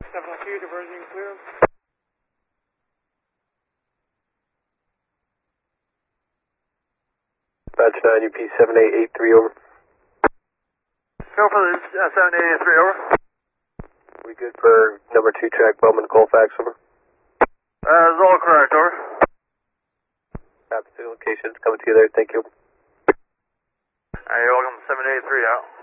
702, diversion clear. Batch 9, UP 7883, over. Go for the 7883, over. We good for number 2 track, Bowman Colfax, over. That's all correct, over. Copy, locations coming together, thank you. You're welcome, 7883 out.